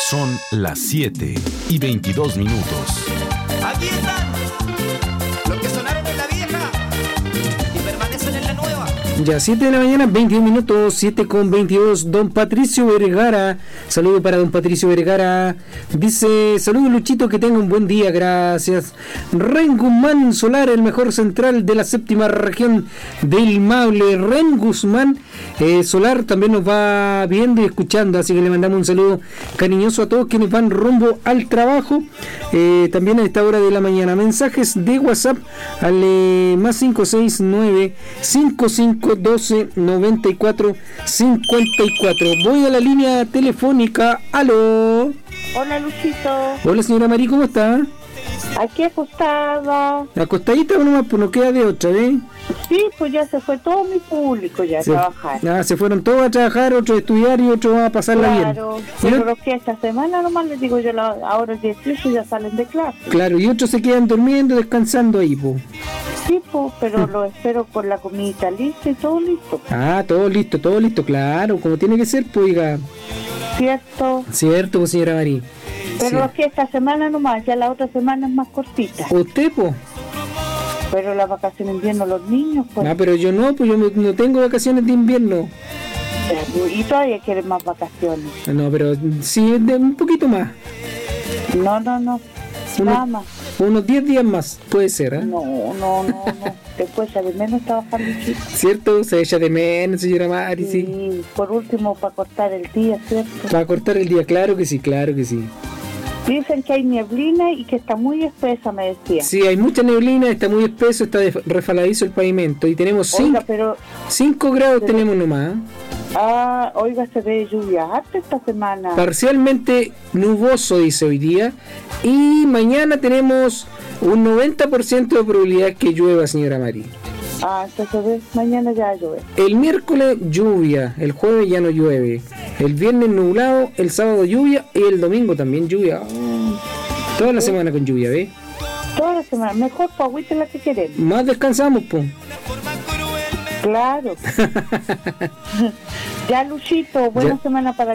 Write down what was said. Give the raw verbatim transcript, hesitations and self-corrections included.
Son las siete y veintidós minutos. Aquí están los que sonaron en la vieja y permanecen en la nueva. Ya, siete de la mañana, veintidós minutos, siete con veintidós. Don Patricio Vergara, saludo para don Patricio Vergara. Dice, saludo Luchito, que tenga un buen día, gracias. Ren Guzmán Solar, el mejor central de la séptima región del Maule. Ren Guzmán eh, Solar también nos va viendo y escuchando, así que le mandamos un saludo cariñoso a todos quienes van rumbo al trabajo. Eh, también a esta hora de la mañana, mensajes de WhatsApp al eh, más cinco seis nueve cinco cinco doce noventa y cuatro cincuenta y cuatro. Voy a la línea telefónica. Aló. Hola Luchito. Hola señora Marí, ¿cómo está? Aquí acostada. Acostadita o nomás, pues no queda de otra, ¿eh? Sí, pues ya se fue todo mi público ya a se, trabajar. Ah, se fueron todos a trabajar, otros a estudiar y otros a pasarla claro, bien. Claro, pero los que esta semana nomás les digo yo, la, ahora el dieciocho ya salen de clase. Claro, y otros se quedan durmiendo, descansando ahí, pues. Sí, pues, pero lo espero con la comidita lista y todo listo. Ah, todo listo, todo listo, claro, como tiene que ser, pues, oiga. Cierto. Cierto, pues, señora Marí. Pero sí. Aquí esta semana nomás, ya la otra semana es más cortita. ¿Usted, pues? Pero las vacaciones de invierno los niños, pues. Ah, pero yo no, pues yo no tengo vacaciones de invierno. Y todavía quieren más vacaciones. No, pero sí, de un poquito más. No, no, no. Uno, nada más. Unos diez días más, puede ser, ¿eh? No, no, no, no. Después de menos trabajar muchísimo. ¿Cierto? Se echa de menos, señora Mari, sí. Sí, por último, para cortar el día, ¿cierto? Para cortar el día, claro que sí, claro que sí. Dicen que hay nieblina y que está muy espesa, me decía. Sí, hay mucha neblina, está muy espeso, está refaladizo el pavimento y tenemos cinco grados pero, tenemos nomás. Ah, oiga, se ve lluvia harta esta semana. Parcialmente nuboso, dice hoy día, y mañana tenemos un noventa por ciento de probabilidad que llueva, señora Mari. Ah, entonces mañana ya llueve. El miércoles lluvia, el jueves ya no llueve, el viernes nublado, el sábado lluvia y el domingo también lluvia. Mm. Toda la ¿Sí? semana con lluvia, ¿ves? Toda la semana, mejor pa' agüita la que queremos. Más descansamos, pues. Claro. Ya, Luchito, buena ya. semana para